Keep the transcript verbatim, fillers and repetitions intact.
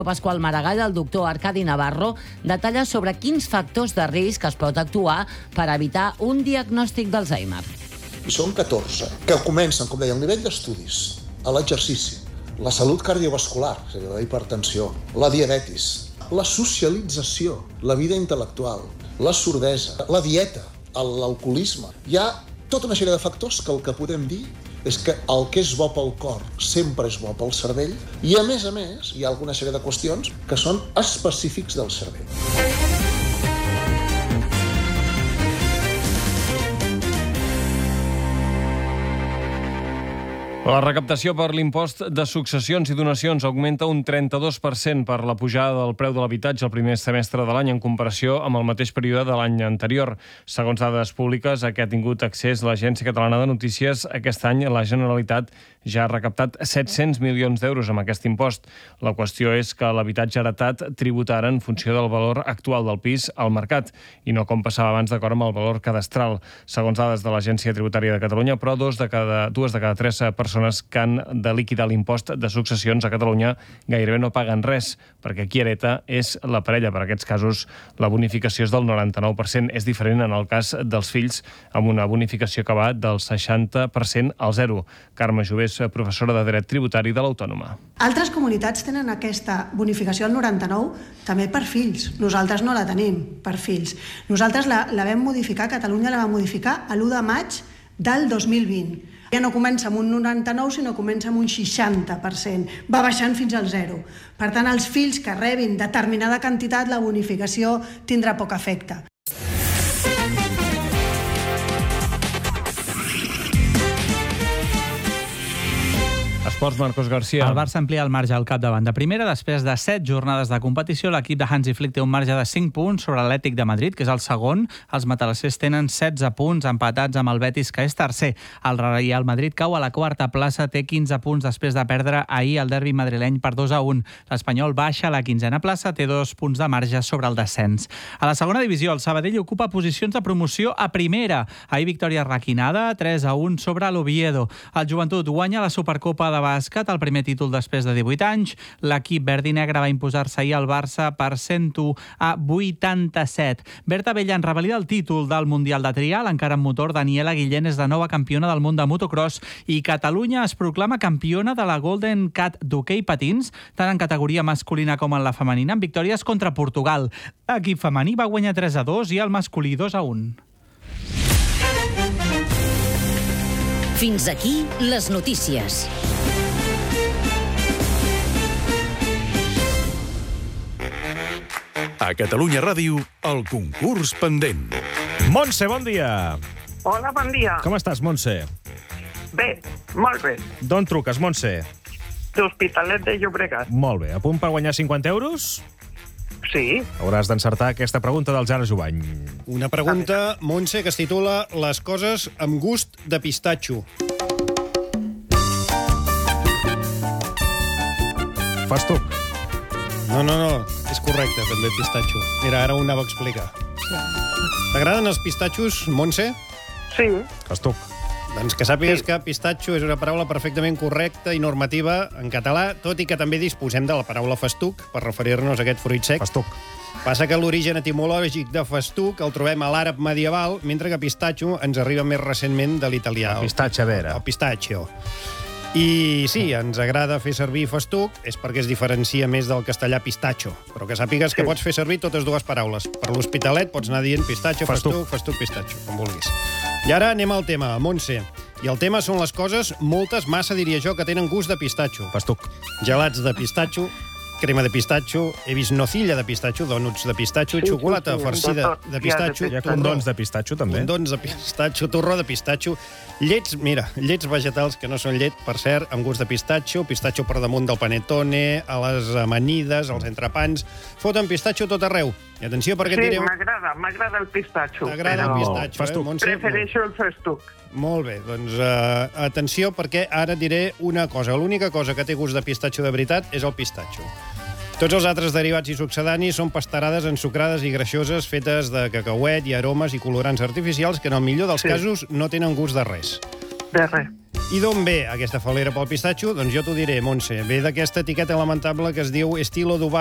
Pasqual Maragall, el doctor Arcadi Navarro, detalla sobre quins factors de risc es pot actuar per evitar un diagnòstic d'Alzheimer. I són catorze, que comencen, com deia, el nivell d'estudis, l'exercici, la salut cardiovascular, és a dir, la hipertensió, la diabetis, la socialització, la vida intel·lectual, la sordesa, la dieta, l'alcoholisme. Hi ha tota una sèrie de factors que el que podem dir és que el que és bo pel cor sempre és bo pel cervell i, a més a més, hi ha alguna sèrie de qüestions que són específics del cervell. La recaptació per l'impost de successions i donacions augmenta un trenta-dos per cent per la pujada del preu de l'habitatge el primer semestre de l'any en comparació amb el mateix període de l'any anterior. Segons dades públiques a què ha tingut accés l'Agència Catalana de Notícies, aquest any la Generalitat ja ha recaptat set-cents milions d'euros amb aquest impost. La qüestió és que l'habitatge heretat tributa ara en funció del valor actual del pis al mercat i no com passava abans d'acord amb el valor cadastral. Segons dades de l'Agència Tributària de Catalunya, però dos de cada, dues de cada tres persones que han de liquidar l'impost de successions a Catalunya gairebé no paguen res, perquè qui hereta és la parella. Per aquests casos, la bonificació és del noranta-nou per cent. És diferent en el cas dels fills, amb una bonificació que va del seixanta per cent al zero. Carme Jové és professora de Dret Tributari de l'Autònoma. Altres comunitats tenen aquesta bonificació al noranta-nou també per fills. Nosaltres no la tenim per fills. Nosaltres la, la vam modificar, Catalunya la va modificar a l'u de maig del dos mil vint. Ja no comença amb un noranta-nou, sinó comença amb un seixanta per cent. Va baixant fins al zero. Per tant, els fills que rebin determinada quantitat, la bonificació tindrà poc efecte. Esports, Marcos García. El Barça amplia el marge al capdavant de primera. Després de set jornades de competició, l'equip de Hansi Flick té un marge de cinc punts sobre l'Atlètic de Madrid, que és el segon. Els matalassers tenen setze punts, empatats amb el Betis, que és tercer. El Real Madrid cau a la quarta plaça, té quinze punts després de perdre ahir el derbi madrileny per dos a un. L'Espanyol baixa a la quinzena plaça, té dos punts de marge sobre el descens. A la segona divisió, el Sabadell ocupa posicions de promoció a primera. Ahir victòria requinada, tres a un sobre l'Oviedo. El Joventut guanya la Supercopa de bàsquet, el primer títol després de divuit anys. L'equip verd i negre va imposar-se ahir al Barça per cent u a vuitanta-set. Berta Bellan revalida el títol del Mundial de Trial, encara en motor. Daniela Guillén és de nova campiona del món de motocross i Catalunya es proclama campiona de la Golden Cat d'hoquei patins, tant en categoria masculina com en la femenina, amb victòries contra Portugal. L'equip femení va guanyar tres a dos i el masculí dos a un. Fins aquí les notícies. A Catalunya Ràdio, el concurs pendent. Montse, bon dia. Hola, bon dia. Com estàs, Montse? Bé, molt bé. D'on truques, Montse? D'Hospitalet de Llobregat. Molt bé. A punt per guanyar cinquanta euros? Sí. Hauràs d'encertar aquesta pregunta del Jara Jovany. Una pregunta, Montse, que es titula Les coses amb gust de pistatxo. Festuc. No, no, no, és correcte, també pistatxo. Mira, ara ho anava a explicar. T'agraden els pistatxos, Montse? Sí. Festuc. Doncs que sàpigues Sí. que pistatxo és una paraula perfectament correcta i normativa en català, tot i que també disposem de la paraula festuc per referir-nos a aquest fruit sec. Festuc. Passa que l'origen etimològic de festuc el trobem a l'àrab medieval, mentre que pistatxo ens arriba més recentment de l'italià. El pistatge, a veure. El pistaccio. I sí, ens agrada fer servir festuc, és perquè es diferencia més del castellà pistatxo. Però que sàpigues que pots fer servir totes dues paraules. Per l'Hospitalet pots anar dient pistatxo, festuc, festuc, pistatxo, com vulguis. I ara anem al tema, Montse. I el tema són les coses, moltes, massa diria jo, que tenen gust de pistatxo. Festuc. Gelats de pistatxo, crema de pistatxo, he vist nocilla de pistatxo, donuts de pistatxo, Sí, xocolata sí, sí, farcida de tot. de Hi ha pistatxo, de Hi ha pistatxo. condons de pistatxo, també. condons de pistatxo, torró de pistatxo, llets, mira, llets vegetals que no són llet, per cert, amb gust de pistatxo, pistatxo per damunt del panetone, a les amanides, als entrepans, foten pistatxo tot arreu. I atenció, perquè Sí, et diré... m'agrada, m'agrada el pistatxo. T'agrada però el pistatxo, eh, Festuc. Montse? Prefereixo el festuc. Molt bé, doncs uh, atenció, perquè ara et diré una cosa. L'única cosa que té gust de pistatxo de veritat és el pistatxo. Tots els altres derivats i succedanis són pastarades ensucrades i greixoses fetes de cacauet i aromes i colorants artificials que en el millor dels Sí. casos no tenen gust de res. De res. I d'on ve aquesta falera pel pistatxo? Doncs jo t'ho diré, Montse. Ve d'aquesta etiqueta lamentable que es diu estilo Dubai.